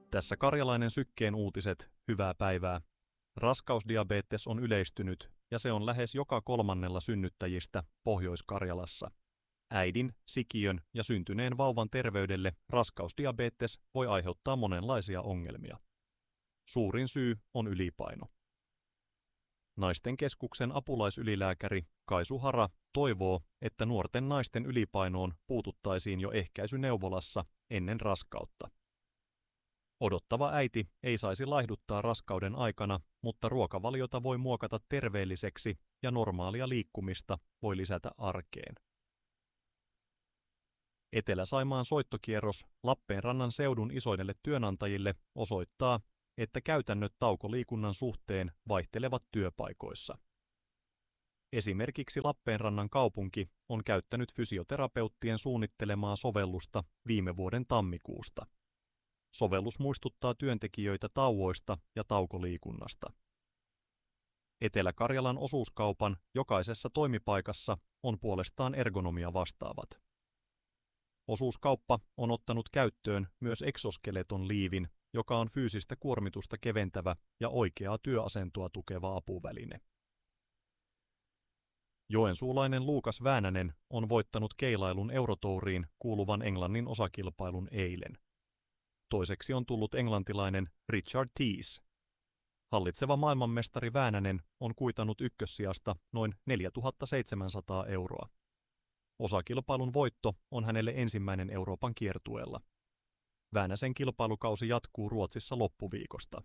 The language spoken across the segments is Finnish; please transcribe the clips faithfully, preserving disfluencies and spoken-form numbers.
Tässä Karjalainen Sykkeen uutiset, hyvää päivää. Raskausdiabetes on yleistynyt ja se on lähes joka kolmannella synnyttäjistä Pohjois-Karjalassa. Äidin, sikiön ja syntyneen vauvan terveydelle raskausdiabetes voi aiheuttaa monenlaisia ongelmia. Suurin syy on ylipaino. Naisten keskuksen apulaisylilääkäri Kaisu Hara toivoo, että nuorten naisten ylipainoon puututtaisiin jo ehkäisyneuvolassa ennen raskautta. Odottava äiti ei saisi laihduttaa raskauden aikana, mutta ruokavaliota voi muokata terveelliseksi ja normaalia liikkumista voi lisätä arkeen. Etelä-Saimaan soittokierros Lappeenrannan seudun isoimmille työnantajille osoittaa, että käytännöt taukoliikunnan suhteen vaihtelevat työpaikoissa. Esimerkiksi Lappeenrannan kaupunki on käyttänyt fysioterapeuttien suunnittelemaa sovellusta viime vuoden tammikuusta. Sovellus muistuttaa työntekijöitä tauoista ja taukoliikunnasta. Etelä-Karjalan osuuskaupan jokaisessa toimipaikassa on puolestaan ergonomia vastaavat. Osuuskauppa on ottanut käyttöön myös exoskeleton liivin, joka on fyysistä kuormitusta keventävä ja oikeaa työasentoa tukeva apuväline. Joensuulainen Luukas Väänänen on voittanut keilailun Eurotouriin kuuluvan Englannin osakilpailun eilen. Toiseksi on tullut englantilainen Richard Tees. Hallitseva maailmanmestari Väänänen on kuitannut ykkössijasta noin neljätuhattaseitsemänsataa euroa. Osakilpailun voitto on hänelle ensimmäinen Euroopan kiertueella. Väänäsen kilpailukausi jatkuu Ruotsissa loppuviikosta.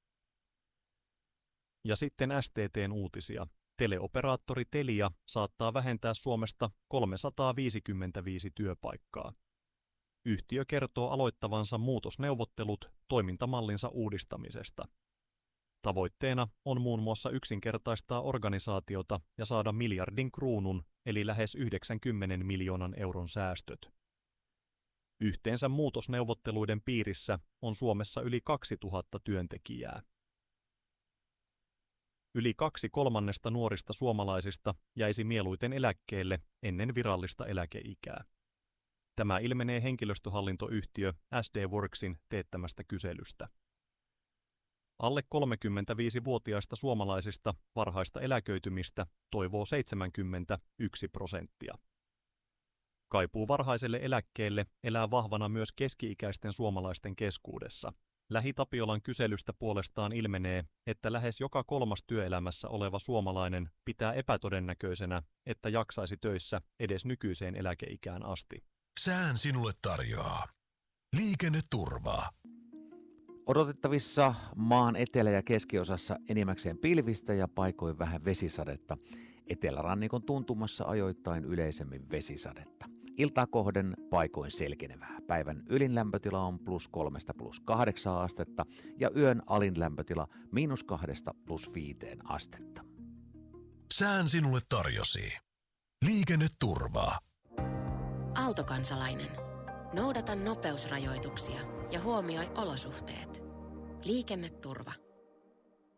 Ja sitten S T T:n uutisia. Teleoperaattori Telia saattaa vähentää Suomesta kolmesataaviisikymmentäviisi työpaikkaa. Yhtiö kertoo aloittavansa muutosneuvottelut toimintamallinsa uudistamisesta. Tavoitteena on muun muassa yksinkertaistaa organisaatiota ja saada miljardin kruunun eli lähes yhdeksänkymmentä miljoonan euron säästöt. Yhteensä muutosneuvotteluiden piirissä on Suomessa yli kaksituhatta työntekijää. Yli kaksi kolmannesta nuorista suomalaisista jäisi mieluiten eläkkeelle ennen virallista eläkeikää. Tämä ilmenee henkilöstöhallintoyhtiö S D Worksin teettämästä kyselystä. Alle kolmekymmentäviisivuotiaista suomalaisista varhaista eläköitymistä toivoo seitsemänkymmentäyksi prosenttia. Kaipuu varhaiselle eläkkeelle elää vahvana myös keski-ikäisten suomalaisten keskuudessa. Lähi-Tapiolan kyselystä puolestaan ilmenee, että lähes joka kolmas työelämässä oleva suomalainen pitää epätodennäköisenä, että jaksaisi töissä edes nykyiseen eläkeikään asti. Sään sinulle tarjoaa liikenneturvaa. Odotettavissa maan etelä- ja keskiosassa enimmäkseen pilvistä ja paikoin vähän vesisadetta. Etelärannikon tuntumassa ajoittain yleisemmin vesisadetta. Iltaa kohden paikoin selkenevää. Päivän ylin lämpötila on plus kolmesta plus kahdeksaa astetta ja yön alin lämpötila miinus kahdesta plus viiteen astetta. Sään sinulle tarjosi liikenneturvaa. Autokansalainen. Noudata nopeusrajoituksia ja huomioi olosuhteet. Liikenneturva.